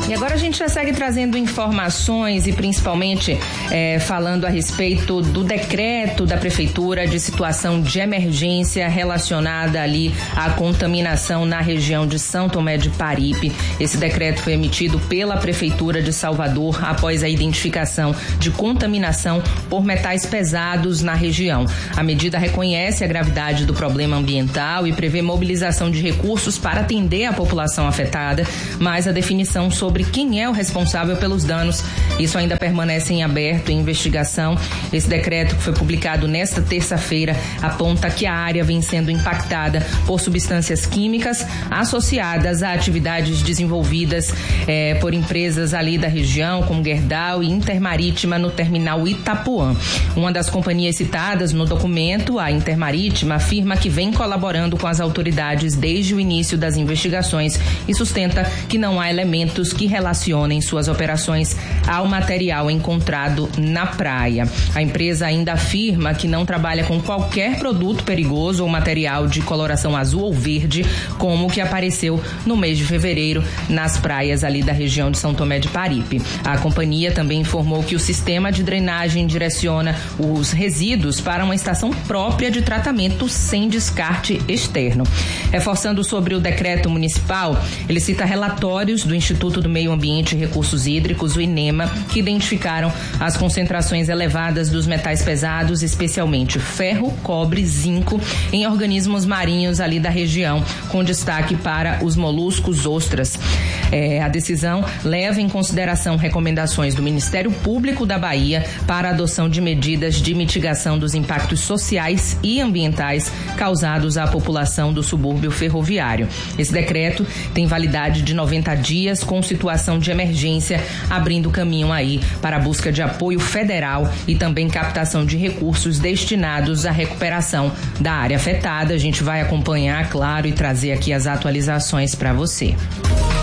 E agora a gente já segue trazendo informações e principalmente falando a respeito do decreto da Prefeitura de situação de emergência relacionada ali à contaminação na região de São Tomé de Paripe. Esse decreto foi emitido pela Prefeitura de Salvador após a identificação de contaminação por metais pesados na região. A medida reconhece a gravidade do problema ambiental e prevê mobilização de recursos para atender a população afetada, mas a definição sobre quem é o responsável pelos danos, isso ainda permanece em aberto em investigação. Esse decreto, que foi publicado nesta terça-feira, aponta que a área vem sendo impactada por substâncias químicas associadas a atividades desenvolvidas por empresas ali da região, como Gerdau e Intermarítima, no terminal Itapuã. Uma das companhias citadas no documento, a Intermarítima, afirma que vem colaborando com as autoridades desde o início das investigações e sustenta que não há elementos que relacionem suas operações ao material encontrado na praia. A empresa ainda afirma que não trabalha com qualquer produto perigoso ou material de coloração azul ou verde, como o que apareceu no mês de fevereiro nas praias ali da região de São Tomé de Paripe. A companhia também informou que o sistema de drenagem direciona os resíduos para uma estação própria de tratamento sem descarte externo. Reforçando sobre o decreto municipal, ele cita relatórios do Instituto do Meio Ambiente e Recursos Hídricos, o INEMA, que identificaram as concentrações elevadas dos metais pesados, especialmente ferro, cobre, zinco, em organismos marinhos ali da região, com destaque para os moluscos ostras. A decisão leva em consideração recomendações do Ministério Público da Bahia para a adoção de medidas de mitigação dos impactos sociais e ambientais causados à população do subúrbio ferroviário. Esse decreto tem validade de 90 dias com situação de emergência, abrindo caminho aí para a busca de apoio federal e também captação de recursos destinados à recuperação da área afetada. A gente vai acompanhar, claro, e trazer aqui as atualizações para você.